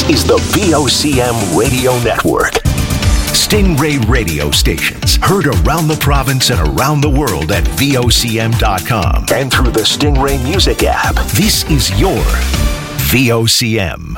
is the VOCM Radio Network. Stingray radio stations heard around the province and around the world at VOCM.com and through the Stingray Music app. This is your VOCM.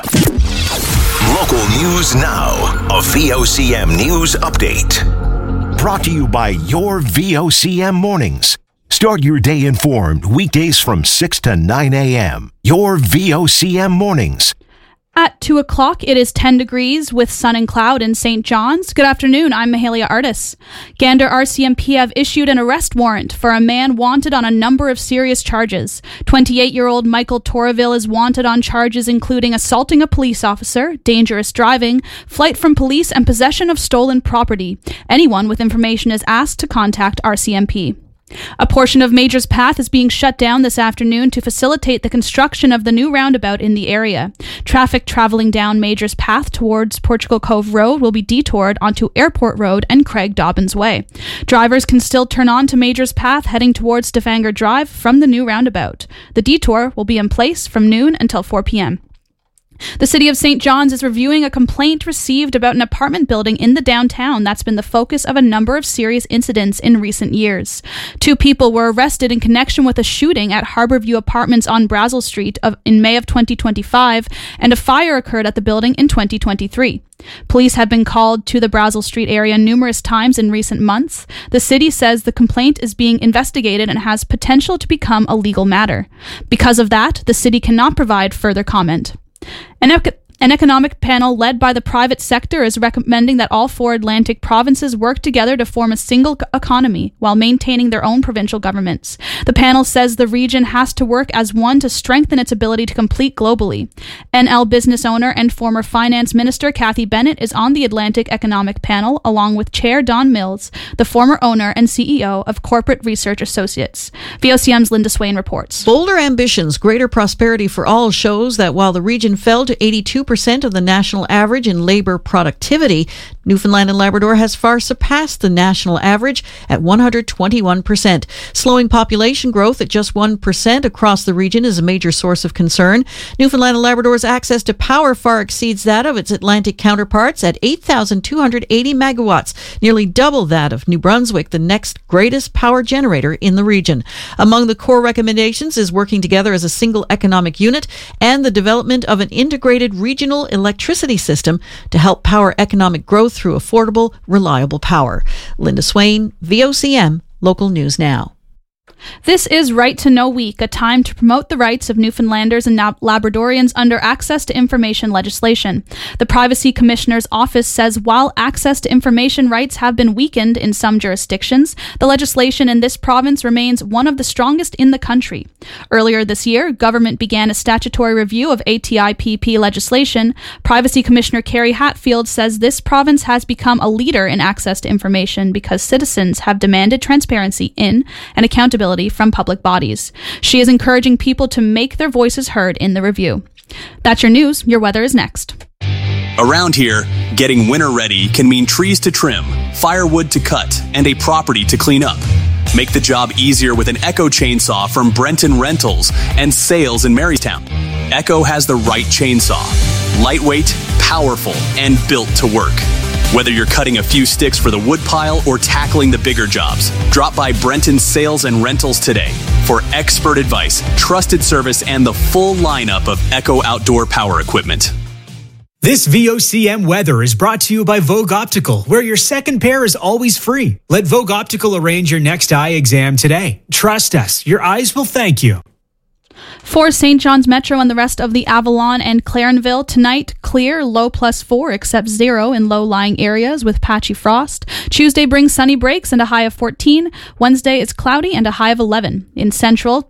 Local news now. A VOCM news update. Brought to you by your VOCM mornings. Start your day informed weekdays from 6 to 9 a.m. Your VOCM mornings. At 2 o'clock, it is 10 degrees with sun and cloud in St. John's. Good afternoon, I'm Mahalia Artis. Gander RCMP have issued an arrest warrant for a man wanted on a number of serious charges. 28-year-old Michael Torreville is wanted on charges including assaulting a police officer, dangerous driving, flight from police, and possession of stolen property. Anyone with information is asked to contact RCMP. A portion of Majors Path is being shut down this afternoon to facilitate the construction of the new roundabout in the area. Traffic traveling down Majors Path towards Portugal Cove Road will be detoured onto Airport Road and Craig Dobbins Way. Drivers can still turn on to Majors Path heading towards Defanger Drive from the new roundabout. The detour will be in place from noon until 4 p.m. The City of St. John's is reviewing a complaint received about an apartment building in the downtown that's been the focus of a number of serious incidents in recent years. 2 people were arrested in connection with a shooting at Harborview Apartments on Brazel Street in May of 2025, and a fire occurred at the building in 2023. Police have been called to the Brazel Street area numerous times in recent months. The city says the complaint is being investigated and has potential to become a legal matter. Because of that, the city cannot provide further comment. An economic panel led by the private sector is recommending that all 4 Atlantic provinces work together to form a single economy while maintaining their own provincial governments. The panel says the region has to work as one to strengthen its ability to compete globally. NL business owner and former finance minister Cathy Bennett is on the Atlantic Economic Panel, along with Chair Don Mills, the former owner and CEO of Corporate Research Associates. VOCM's Linda Swain reports. Bolder ambitions, greater prosperity for all shows that while the region fell to 82% of the national average in labor productivity, Newfoundland and Labrador has far surpassed the national average at 121%. Slowing population growth at just 1% across the region is a major source of concern. Newfoundland and Labrador's access to power far exceeds that of its Atlantic counterparts at 8,280 megawatts, nearly double that of New Brunswick, the next greatest power generator in the region. Among the core recommendations is working together as a single economic unit and the development of an integrated regional electricity system to help power economic growth through affordable, reliable power. Linda Swain, VOCM, Local News Now. This is Right to Know Week, a time to promote the rights of Newfoundlanders and Labradorians under access to information legislation. The Privacy Commissioner's Office says while access to information rights have been weakened in some jurisdictions, the legislation in this province remains one of the strongest in the country. Earlier this year, government began a statutory review of ATIPP legislation. Privacy Commissioner Carrie Hatfield says this province has become a leader in access to information because citizens have demanded transparency in and accountability from public bodies. She is encouraging people to make their voices heard in the review. That's your news. Your weather is next. Around here, getting winter ready can mean trees to trim, firewood to cut, and a property to clean up. Make the job easier with an Echo chainsaw from Brenton Rentals and Sales in Marystown. Echo has the right chainsaw. Lightweight, powerful, and built to work. Whether you're cutting a few sticks for the wood pile or tackling the bigger jobs, drop by Brenton Sales and Rentals today for expert advice, trusted service, and the full lineup of Echo outdoor power equipment. This VOCM weather is brought to you by Vogue Optical, where your second pair is always free. Let Vogue Optical arrange your next eye exam today. Trust us, your eyes will thank you. For St. John's Metro and the rest of the Avalon and Clarenville, tonight, clear, low +4, except 0 in low-lying areas with patchy frost. Tuesday brings sunny breaks and a high of 14. Wednesday is cloudy and a high of 11. In Central,